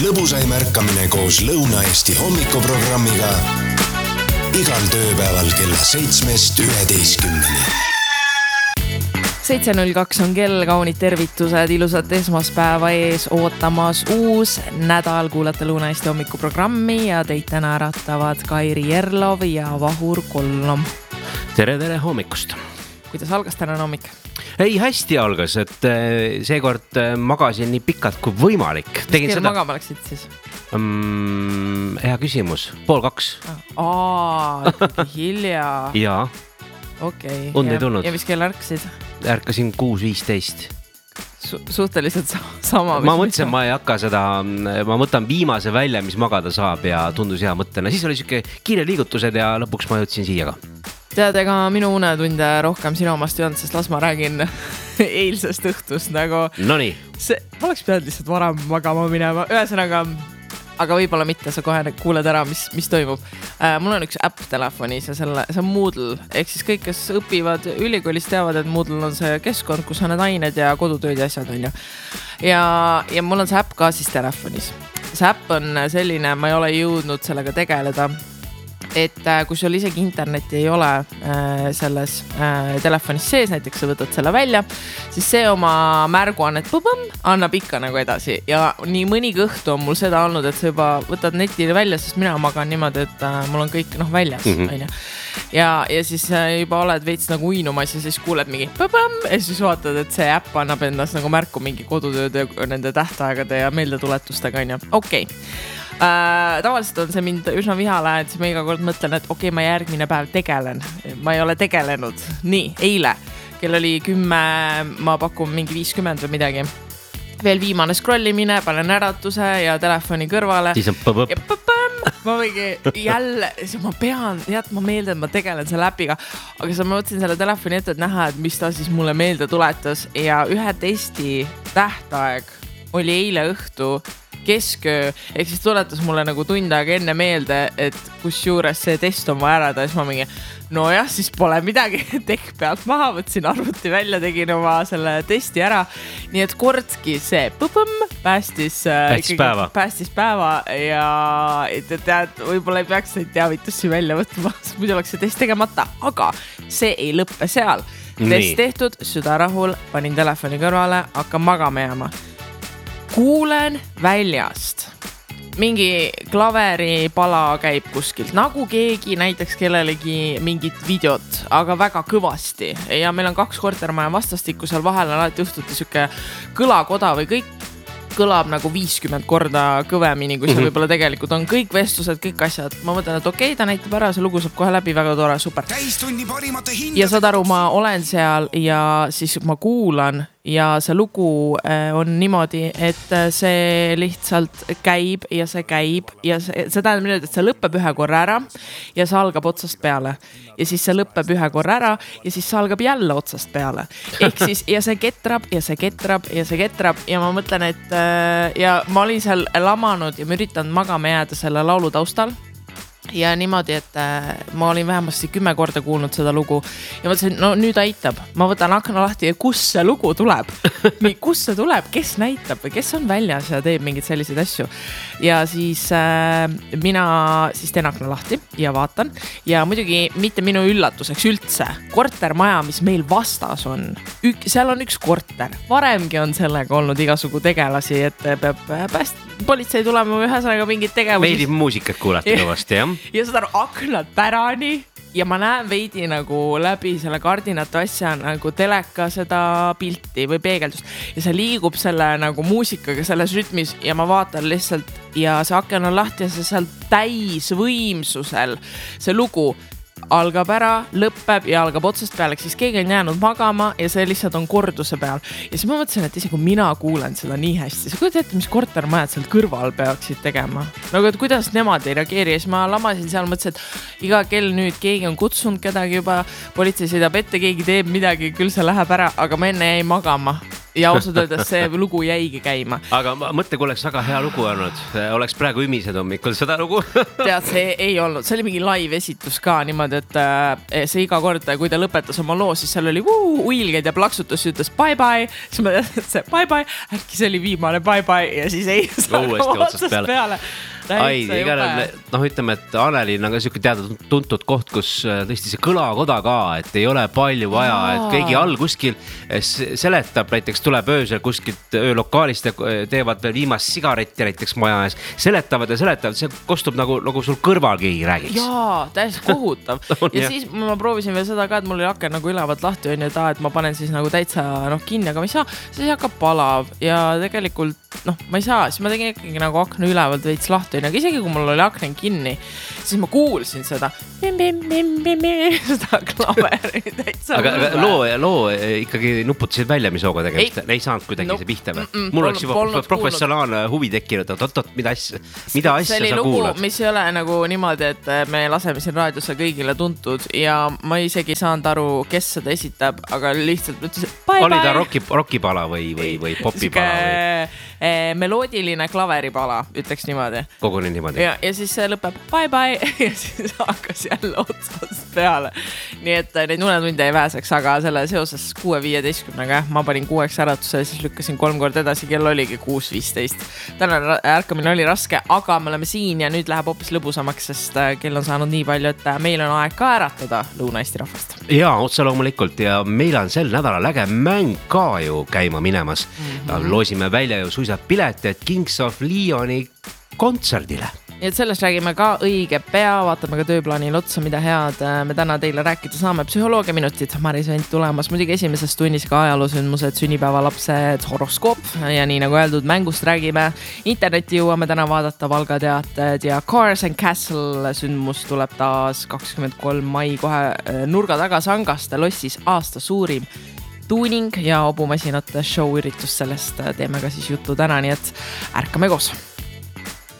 lõbusaim ärkamine koos Lõuna-Eesti hommikuprogrammiga igal tööpäeval kella 7-11. 7.02 on kell, kaunid tervitused, ilusat esmaspäeva ees ootamas uus nädal. Kuulate Lõuna-Eesti hommikuprogrammi ja teid täna äratavad Kairi Erlov ja Vahur Kollom. Tere hommikust. Kuidas algas tänane hommik? Ei, hästi algas, et seekord magasin nii pikalt kui võimalik. Mis kell magama läksid siis? Hea küsimus. 1:30. Ikkagi hilja. Jaa. Okei. Und ei tulnud. Ja mis kell ärkasid? Ärkasin 6:15. Suhteliselt sama. Ma mõtlesin, ma ei hakka seda, ma võtan viimase välja, mis magada saab ja tundus hea mõttena. Siis oli siuke kiire liigutused ja lõpuks ma jõudsin siia ka. Tead, ega minu unetunde rohkem sinu omast ei olnud, sest las ma räägin eilsest õhtust nagu... Nonii. Ma oleks pidanud lihtsalt varem magama minema. Ühesõnaga, aga võib-olla mitte, sa kohe kuuled ära, mis toimub. Mul on üks äpp telefonis ja see on Moodle. Ehk siis kõik, kes õpivad ülikoolis, teavad, et Moodle on see keskkond, kus on need ained ja kodutööd ja asjad on ju. Ja mul on see äpp ka siis telefonis. See äpp on selline, ma ei ole jõudnud sellega tegeleda, et kui sul isegi internetti ei ole selles telefonis sees, näiteks sa võtad selle välja, siis see oma märguannet annab ikka nagu edasi. Ja nii mõnigi õhtu on mul seda olnud, et sa juba võtad netile välja, sest mina magan niimoodi, et mul on kõik väljas. Ja siis juba oled veits nagu uinumas ja siis kuuled mingi ja siis vaatad, et see äpp annab endas nagu märku mingi kodutööd nende tähtaegade ja meeldetuletustega. Okei. Tavaliselt on see mind üsna vihale, et ma iga kord mõtlen, et okei, ma järgmine päev tegelen. Ma ei ole tegelenud. Nii, eile, kell oli 10, ma pakun mingi 50 või midagi. Veel viimane scrollimine, panen äratuse ja telefoni kõrvale. Siis on ja ma mingi jälle, ma pean jätma meelde, et ma tegelen selle äpiga. Aga ma võtsin selle telefoni ette, et näha, et mis ta siis mulle meelde tuletas. Ja ühe testi tähtaeg oli eile õhtu kesköö, ehk siis tuletas mulle nagu tund aega enne meelde, et kus juures see test on vaja ärada, siis ma mingi, nojah, siis pole midagi, tekk pealt maha, võtsin arvuti välja, tegin oma selle testi ära, nii et kordki see päästis päeva ja tead, võib-olla ei peaks neid teavitusi välja võtma, muidu oleks see test tegemata, aga see ei lõppe seal. Test tehtud, süda rahul, panin telefoni kõrvale, hakkan magama jääma. Kuulen väljast. Mingi klaveripala käib kuskilt, nagu keegi näiteks kellelegi mingit videot, aga väga kõvasti. Ja meil on 2 kortermaja vastastikku, seal vahel on alati õhtuti siuke kõlakoda või kõik kõlab nagu 50 korda kõvemini, kui see võib-olla tegelikult on kõik vestlused, kõik asjad. Ma mõtlen, et okei, ta näitab ära, see lugu saab kohe läbi, väga tore, super. Ja saad aru, ma olen seal ja siis ma kuulan ja see lugu on niimoodi, et see lihtsalt käib ja see tähendab nüüd, et see lõpeb ühe korra ära ja see algab otsast peale. Ja siis see lõpeb ühe korra ära ja siis see algab jälle otsast peale. Ehk siis, ja see ketrab ja see ketrab ja see ketrab ja ma mõtlen, et ja ma olin seal lamanud ja ma üritan magama jääda selle laulu taustal. Ja niimoodi, et ma olin vähemasti 10 korda kuulnud seda lugu ja mõtlesin, no nüüd aitab. Ma võtan akna lahti ja kus see lugu tuleb? Kus see tuleb? Kes näitab või kes on väljas ja teeb mingid selliseid asju? Ja siis mina siis teen akna lahti ja vaatan ja muidugi mitte minu üllatuseks üldse. Kortermaja, mis meil vastas on, seal on üks korter. Varemgi on sellega olnud igasugu tegelasi, et peab politsei tulema ühesõnaga mingid tegevusi. Meeldib muusikat kuulata kõvasti, jah? Ja saad aru, aknad pärani ja ma näen veidi nagu läbi selle kardinatu asja nagu teleka seda pilti või peegeldust ja see liigub selle nagu muusikaga selles rütmis ja ma vaatan lihtsalt ja see aken on lahti ja see seal täis võimsusel see lugu algab ära, lõpeb ja algab otsast peale, siis keegi on jäänud magama ja see lihtsalt on korduse peal. Ja siis ma mõtlesin, et isegi mina kuulen seda nii hästi. Sa kuuled ette, mis kortermajad seal kõrval peaksid tegema? Nagu, et kuidas nemad ei reageeri. Ja siis ma lamasin seal, mõtlesin, et iga kell nüüd keegi on kutsunud kedagi juba, politsei sõidab ette, keegi teeb midagi, küll see läheb ära, aga ma enne jäi magama. ja ausalt öeldes see lugu jäigi käima. Aga mõtle, kui oleks väga hea lugu olnud, oleks praegu ümised hommikul seda lugu. Tead, see ei olnud, see oli mingi live esitus ka niimoodi, et see iga kord, kui ta lõpetas oma loo, siis seal oli uilgeid ja plaksutus, ütles bye-bye, siis ma tean, et see bye-bye, äkki see oli viimane bye-bye ja siis ei saa otsast peale. Ai, ütleme, et Annelin on ka siuke teada-tuntud koht, kus tõesti see kõlakoda ka, et ei ole palju vaja, et keegi all kuskil seletab, näiteks tuleb öösel kuskilt öölokaalist ja teevad veel viimast sigaretti näiteks maja ees, seletavad, see kostub nagu sul kõrval keegi räägiks. Jaa, täiesti kohutav. Ja siis ma proovisin veel seda ka, et mul oli aken nagu ülevalt lahti on ja et ma panen siis nagu täitsa kinni, aga ma ei saa, siis hakkab palav ja tegelikult ma ei saa, siis ma tegin ikkagi nagu akna ülevalt veits lahti, aga isegi kui mul oli aknen kinni, siis ma kuulsin seda klaveri täitsa. Aga loo ikkagi nuputasid välja, mis hooga tegemist, ei saanud kuidagi see pihta või? Mul oleks juba professionaalne huvi tekkinud, oot, mida asja sa kuulad? Lugu, mis ei ole nagu niimoodi, et me laseme siin raadiosse kõigile tuntud ja ma isegi ei saanud aru, kes seda esitab, aga lihtsalt ütles, et bye-bye. Oli ta rockipala või popipala? Meloodiline klaveripala, ütleks niimoodi. Koguni niimoodi. Ja siis see lõpeb bye-bye ja siis hakkas jälle otsast peale. Nii et neid unetunde ei väheseks, aga selle seoses 6.15-ga ma panin 6 äratuse ja siis lükkasin 3 korda edasi, kell oligi 6.15. Täna ärkamine oli raske, aga me oleme siin ja nüüd läheb hoopis lõbusamaks, sest kell on saanud nii palju, et meil on aeg ka äratada Lõuna-Eesti rahvast. Jaa, otse loomulikult ja meil on sel nädalal äge mäng ka ju käima minemas. Loosime välja ju suisa pileted Kings of Leoni kontserdile. Ja et sellest räägime ka õige pea, vaatame ka tööplaanil otsa, mida head me täna teile rääkida saame. Psühholoogia minutid, Maris Vent tulemas, muidugi esimeses tunnis ka ajaloosündmused, sünnipäevalapsed, horoskoop ja nii nagu öeldud, mängust räägime. Interneti jõuame täna vaadata Valga teated ja Cars and Castle sündmus tuleb taas 23. mai kohe nurga taga Sangaste lossis aasta suurim tuuning ja obumasinate show üritus, sellest teeme ka siis juttu täna, nii et ärkame koos.